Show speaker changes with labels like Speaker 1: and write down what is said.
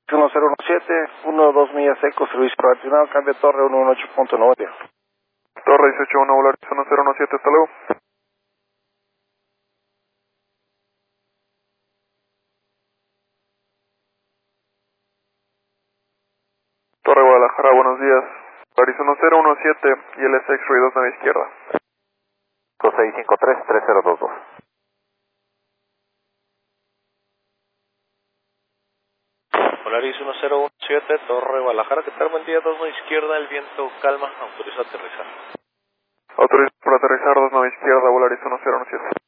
Speaker 1: 1017, 2 millas seco, servicio tradicional, cambio torre 118.9.
Speaker 2: Torre 181, Volaris 1017, hasta luego. Torre Guadalajara, buenos días. Volaris 1017 y el SX ruidos 9 izquierda.
Speaker 3: 2653-3022.
Speaker 4: Volaris 1017, Torre Guadalajara, ¿qué tal? Buen día, 29 izquierda, el viento calma, autoriza aterrizar.
Speaker 2: Autoriza para aterrizar 29 izquierda, Volaris 1017.